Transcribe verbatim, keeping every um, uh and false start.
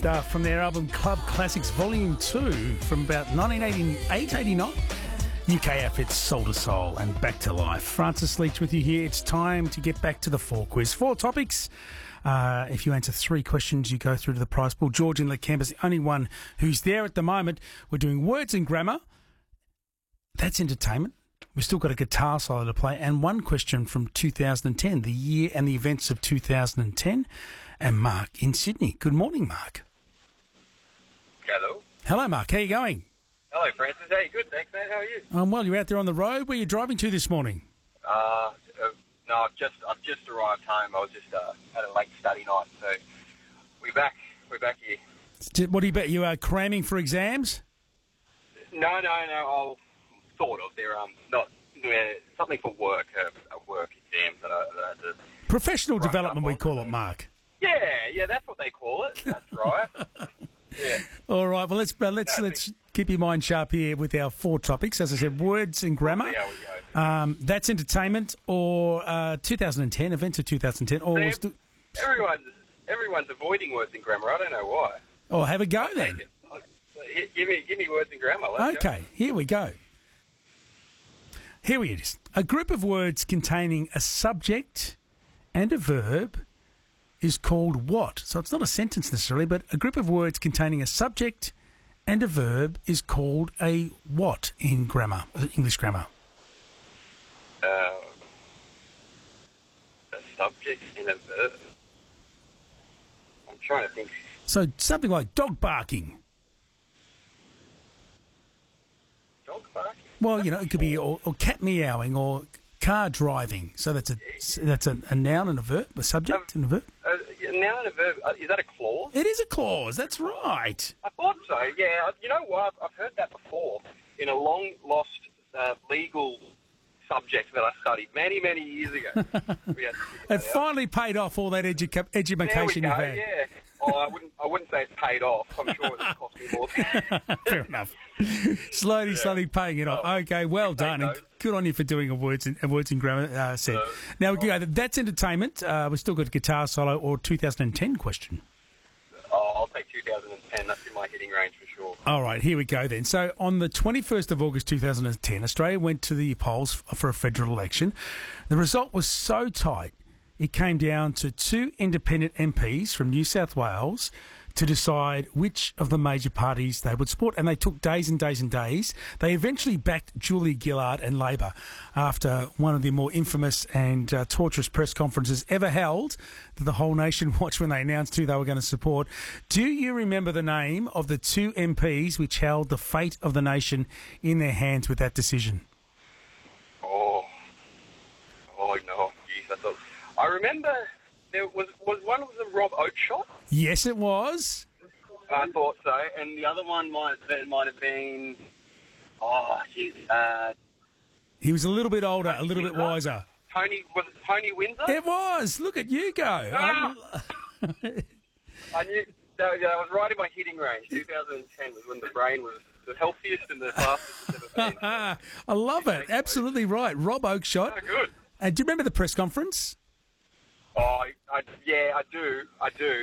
stuff from their album Club Classics Volume two from about nineteen eighty-eight, eighty-nine. U K outfits Soul to Soul and Back to Life. Francis Leach with you here. It's time to get back to the four quiz. Four topics. Uh, if you answer three questions, you go through to the prize pool. George in Lakemba is the only one who's there at the moment. We're doing words and grammar. That's entertainment. We've still got a guitar solo to play and one question from two thousand ten, the year and the events of two thousand ten. And Mark in Sydney. Good morning, Mark. Hello. Hello, Mark. How are you going? Hello, Francis. Hey, good. Thanks, man. How are you? Um, well, you're out there on the road. Where are you driving to this morning? Uh, uh no, I've just I've just arrived home. I was just uh, had a late study night, so we're back. We're back here. What do you bet? You are cramming for exams? No, no, no. I'll sort of. They're um not yeah, something for work, uh, uh, work exams that I, that I had to Professional brush development, up we on. call it, Mark. Yeah, yeah, that's what they call it. That's right. Yeah. All right. Well, let's uh, let's No, let's keep your mind sharp here with our four topics. As I said, words and grammar. See how we go. Um, that's entertainment, or uh, two thousand ten events of two thousand ten, or See, we're still, everyone's everyone's avoiding words and grammar. I don't know why. or have a go then. Take it. I'll- Give me give me words and grammar. Let's go. Okay. Here we go. Here we is. A group of words containing a subject and a verb is called what? So it's not a sentence necessarily, but a group of words containing a subject and a verb is called a what in grammar, English grammar? Uh, a subject and a verb. I'm trying to think. So something like dog barking. Dog barking? Well, you know, it could be or, or cat meowing or car driving. So that's a that's a, a noun and a verb, a subject and a verb. Uh, yeah, now and a verb. Uh, is that a clause? It is a clause. That's right. I thought so. Yeah. uh, You know what? I've heard that before in a long lost uh, legal subject that I studied many many years ago. We had to figure It that out. finally paid off all that edu- There we education go. you've had. Yeah. Oh, I wouldn't. I wouldn't say it's paid off. I'm sure it's cost me more. Fair enough. Slowly, slowly paying it off. Okay, well done. And those. good on you for doing a words and, a words and grammar uh, set. Uh, now, we go, that's entertainment. Uh, we've still got a guitar solo or two thousand ten question. Oh, I'll take two thousand ten. That's in my hitting range for sure. All right, here we go then. So on the twenty-first of August two thousand ten, Australia went to the polls f- for a federal election. The result was so tight, it came down to two independent M Ps from New South Wales to decide which of the major parties they would support. And they took days and days and days. They eventually backed Julia Gillard and Labor after one of the more infamous and uh, torturous press conferences ever held that the whole nation watched when they announced who they were going to support. Do you remember the name of the two M Ps which held the fate of the nation in their hands with that decision? Oh, oh no, jeez, I thought. I remember there was was one was a Rob Oakeshott. Yes, it was. I thought so, and the other one might that might have been. Oh, jeez, uh, He was a little bit older, a little bit wiser. Tony was it Tony Windsor? It was. Look at you go. Ah! I knew that, yeah, I was right in my hitting range. two thousand ten was when the brain was the healthiest and the fastest it's ever been. I love it. Absolutely right. Rob Oakeshott. Oh, good. Uh, do you remember the press conference? Oh, I, I, yeah, I do. I do.